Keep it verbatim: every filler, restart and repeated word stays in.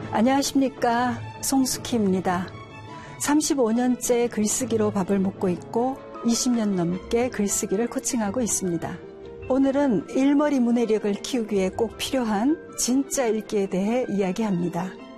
안녕하십니까, 송숙희입니다. 삼십오 년째 글쓰기로 밥을 먹고 있고 이십 년 넘게 글쓰기를 코칭하고 있습니다. 오늘은 일머리 문해력을 키우기 위해 꼭 필요한 진짜 읽기에 대해 이야기합니다.